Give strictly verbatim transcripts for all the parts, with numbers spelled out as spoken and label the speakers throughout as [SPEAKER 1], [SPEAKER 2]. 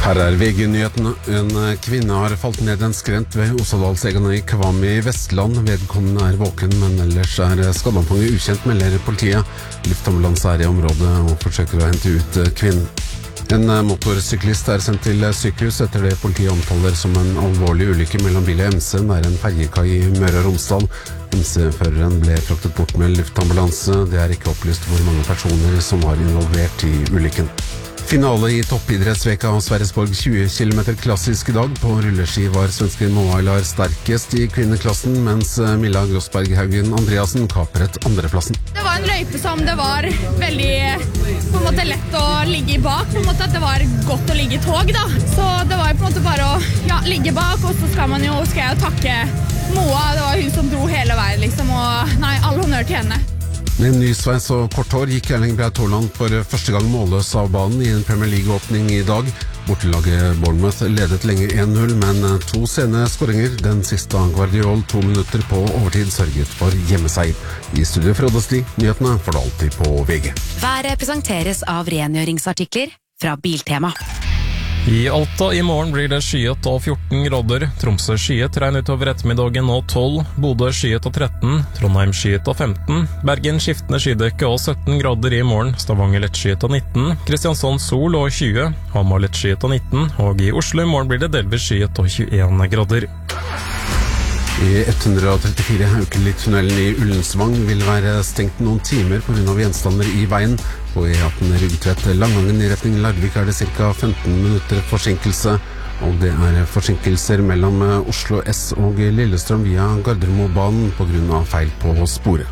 [SPEAKER 1] Her er V G-nyhetene. En kvinne har falt ned en skrent ved Osadalsegene i Kvami i Vestland. Vedkommende er våken, men ellers er skadeomfanget ukjent, melder politiet. Luftambulanse er i området og forsøker å hente ut kvinnen. En motorsyklist er sendt til sykehus etter det politiet omtaler som en alvorlig ulykke mellom bil og M C nær en ferjekai i Møre og Romsdal. M C-føreren ble fraktet bort med luftambulanse. Det er ikke opplyst hvor mange personer som var involvert i ulykken. Finale i toppidrettsveka av Sverresborg tjue kilometer klassisk i dag. På rulleski var svenske Moa Aylar sterkest i kvinneklassen, mens Milla Grossberg Haugen Andreasen kapret andreplassen.
[SPEAKER 2] Det var en løype som det var veldig på en måte lett å ligge i bak, på en måte at det var godt å ligge i tog da. Så det var på en måte bare å ja, ligge bak, og så skal man jo, skal jeg jo takke Moa, det var hun som dro hele veien liksom, og nei, all honnør til henne.
[SPEAKER 1] Med ny sveis og kort hår gikk Erling Braut Haaland for første gang målløs av banen i en Premier League-åpning i dag. Bortelaget Bournemouth ledet lenge en null, men to sene skåringer, den siste av Guardiol to minutter på overtid, sørget for hjemmeseier. I studio Frode Sti, nyhetene får du alltid på V G.
[SPEAKER 3] Været presenteres av rengjøringsartikler fra Biltema.
[SPEAKER 4] I Alta i morgen blir det skyet og fjorten grader. Tromsø skyet, regn utover ettermiddagen og tolv. Bodø skyet og tretten. Trondheim skyet og femten. Bergen skiftende skydekke og sytten grader i morgen. Stavanger lett skyet og nitten. Kristiansand sol og tjue. Hamar lett skyet og nitten. Og i Oslo i morgen blir det delvis skyet og tjueen grader.
[SPEAKER 1] I ett hundre trettifire Haukeli-tunnelen i Ullensvang vil være stengt noen timer på grunn av gjenstander i veien. På E atten Rugtvedt Langangen i retning Larvik er det ca. femten minutter forsinkelse, og det er forsinkelser mellom Oslo S og Lillestrøm via Gardermobanen på grunn av feil på sporet.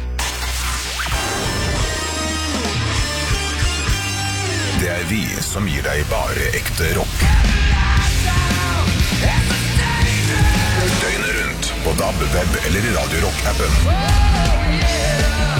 [SPEAKER 5] Det er vi som gir deg bare ekte rock. Døgnet rundt på D A B, web eller i Radio Rock-appen.